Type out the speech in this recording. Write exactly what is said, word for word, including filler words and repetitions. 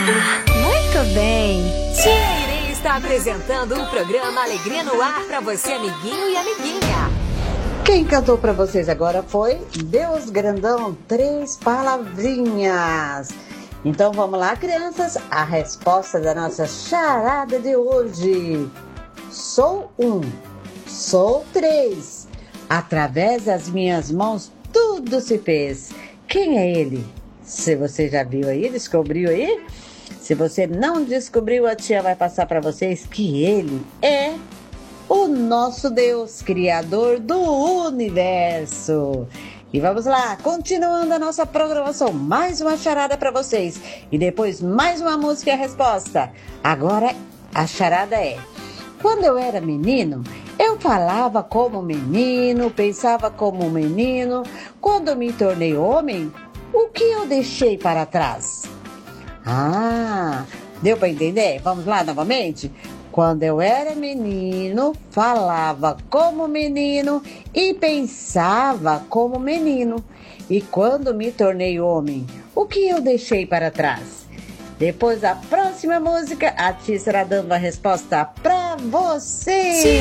Muito bem. Tia Irene está apresentando o programa Alegria no Ar para você, amiguinho e amiguinha. Quem cantou para vocês agora foi Deus Grandão, três palavrinhas. Então vamos lá, crianças, a resposta da nossa charada de hoje. Sou um, sou três, através das minhas mãos tudo se fez. Quem é ele? Se você já viu aí, descobriu aí? Se você não descobriu, a tia vai passar para vocês que ele é o nosso Deus, Criador do Universo. E vamos lá, continuando a nossa programação, mais uma charada para vocês. E depois mais uma música e a resposta. Agora a charada é: quando eu era menino, eu falava como menino, pensava como menino. Quando me tornei homem, o que eu deixei para trás? Ah, deu para entender? Vamos lá novamente? Quando eu era menino, falava como menino e pensava como menino. E quando me tornei homem, o que eu deixei para trás? Depois da próxima música, a tia estará dando a resposta para você.